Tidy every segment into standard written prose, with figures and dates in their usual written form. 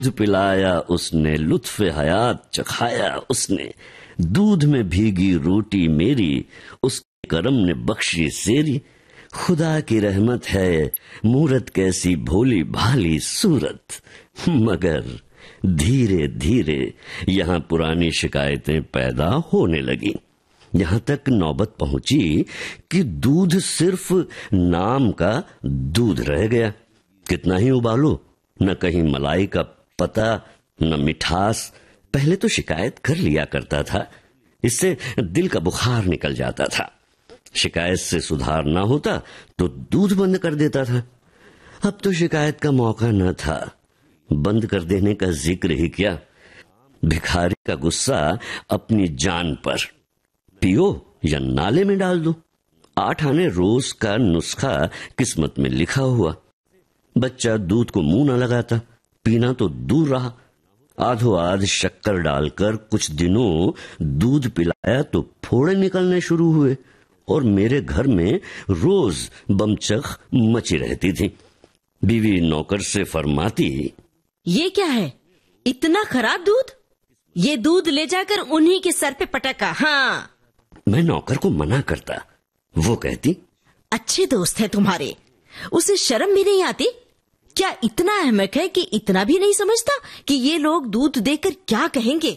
दूध पिलाया उसने, लुत्फ़े हयात चखाया उसने, दूध में भीगी रोटी मेरी, उसके करम ने बख्शी सेरी। खुदा की रहमत है, मूरत कैसी भोली भाली सूरत। मगर धीरे धीरे यहाँ पुरानी शिकायतें पैदा होने लगी। यहाँ तक नौबत पहुंची कि दूध सिर्फ नाम का दूध रह गया। कितना ही उबालो, न कहीं मलाई का पता, न मिठास। पहले तो शिकायत कर लिया करता था, इससे दिल का बुखार निकल जाता था। शिकायत से सुधार ना होता तो दूध बंद कर देता था। अब तो शिकायत का मौका न था, बंद कर देने का जिक्र ही क्या। भिखारी का गुस्सा अपनी जान पर, पियो या नाले में डाल दो। 8 आने रोज का नुस्खा किस्मत में लिखा हुआ। बच्चा दूध को मुंह न लगाता, पीना तो दूर रहा। आधो आध शक्कर डालकर कुछ दिनों दूध पिलाया तो फोड़े निकलने शुरू हुए और मेरे घर में रोज बमचख मची रहती थी। बीवी नौकर से फरमाती, ये क्या है, इतना खराब दूध? ये दूध ले जाकर उन्हीं के सर पे पटका। हाँ। मैं नौकर को मना करता, वो कहती, अच्छे दोस्त है तुम्हारे, उसे शर्म भी नहीं आती? क्या इतना अहमक है कि इतना भी नहीं समझता कि ये लोग दूध देकर क्या कहेंगे?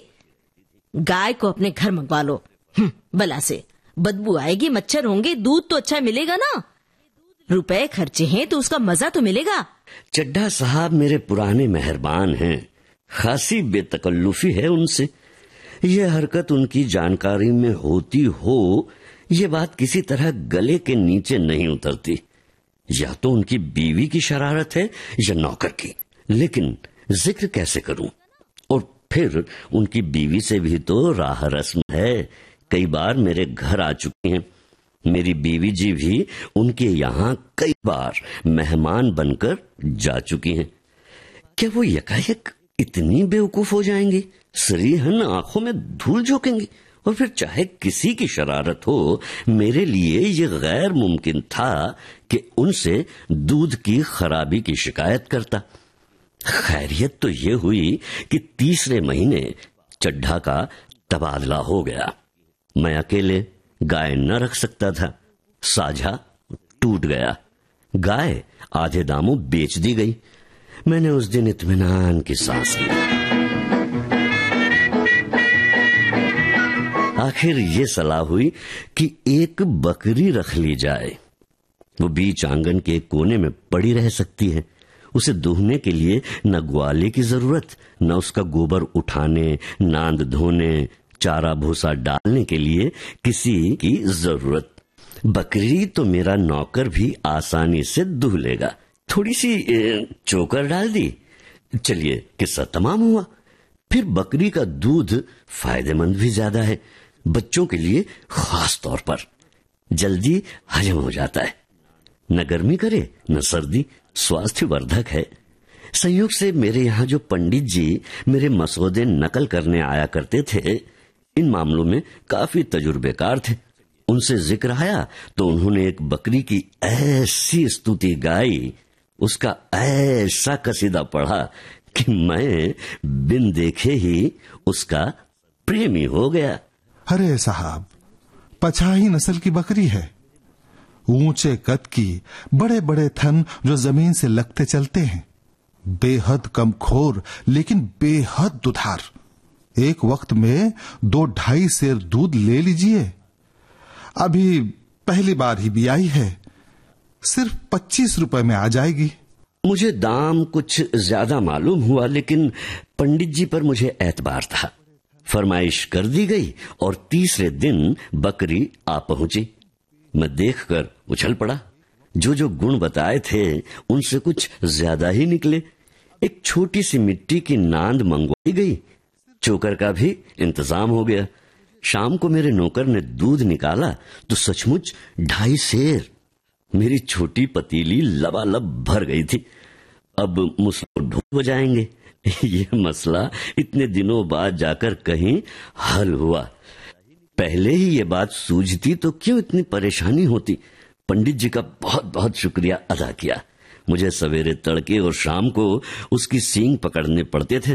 गाय को अपने घर मंगवा लो। भला से बदबू आएगी, मच्छर होंगे, दूध तो अच्छा मिलेगा ना। रुपए खर्चे हैं तो उसका मजा तो मिलेगा। चड्ढा साहब मेरे पुराने मेहरबान हैं, खासी बेतकल्लुफी है उनसे। ये हरकत उनकी जानकारी में होती हो, ये बात किसी तरह गले के नीचे नहीं उतरती। या तो उनकी बीवी की शरारत है या नौकर की, लेकिन जिक्र कैसे करूं? और फिर उनकी बीवी से भी तो राह रस्म है, कई बार मेरे घर आ चुकी हैं। मेरी बीवी जी भी उनके यहाँ कई बार मेहमान बनकर जा चुकी हैं। क्या वो यकायक इतनी बेवकूफ हो जाएंगी, सरीहन आंखों में धूल झोंकेंगी? और फिर चाहे किसी की शरारत हो, मेरे लिए ये गैर मुमकिन था कि उनसे दूध की खराबी की शिकायत करता। खैरियत तो ये हुई कि तीसरे महीने चड्ढा का तबादला हो गया। मैं अकेले गाय न रख सकता था, साझा टूट गया। गाय आधे दामों बेच दी गई। मैंने उस दिन इत्मीनान की सांस ली। आखिर ये सलाह हुई कि एक बकरी रख ली जाए। वो बीच आंगन के कोने में पड़ी रह सकती है। उसे दूहने के लिए न ग्वाले की जरूरत, न उसका गोबर उठाने, नांद धोने, चारा भूसा डालने के लिए किसी की जरूरत। बकरी तो मेरा नौकर भी आसानी से दूह लेगा। थोड़ी सी चोकर डाल दी, चलिए किस्सा तमाम हुआ। फिर बकरी का दूध फायदेमंद भी ज्यादा है, बच्चों के लिए खास तौर पर। जल्दी हजम हो जाता है, न गर्मी करे न सर्दी, स्वास्थ्यवर्धक है। संयोग से मेरे यहाँ जो पंडित जी मेरे मसौदे नकल करने आया करते थे, इन मामलों में काफी तजुर्बेकार थे। उनसे जिक्र आया तो उन्होंने एक बकरी की ऐसी स्तुति गाई, उसका ऐसा कसीदा पढ़ा कि मैं बिन देखे ही उसका प्रेमी हो गया। अरे साहब, पछाही नस्ल की बकरी है, ऊंचे कद की, बड़े बड़े थन जो जमीन से लगते चलते हैं, बेहद कमखोर लेकिन बेहद दुधार। एक वक्त में 2-2.5 सेर दूध ले लीजिए। अभी पहली बार ही बियाई है, सिर्फ 25 रुपए में आ जाएगी। मुझे दाम कुछ ज्यादा मालूम हुआ, लेकिन पंडित जी पर मुझे एतबार था। फरमाइश कर दी गई और तीसरे दिन बकरी आ पहुंची। मैं देखकर उछल पड़ा। जो जो गुण बताए थे उनसे कुछ ज्यादा ही निकले। एक छोटी सी मिट्टी की नांद मंगवाई गई, चोकर का भी इंतजाम हो गया। शाम को मेरे नौकर ने दूध निकाला तो सचमुच 2.5 सेर। मेरी छोटी पतीली लबालब भर गई थी। अब मुसलो ढोल बजाएंगे। ये मसला इतने दिनों बाद जाकर कहीं हल हुआ। पहले ही ये बात सूझती तो क्यों इतनी परेशानी होती। पंडित जी का बहुत बहुत शुक्रिया अदा किया। मुझे सवेरे तड़के और शाम को उसकी सींग पकड़ने पड़ते थे।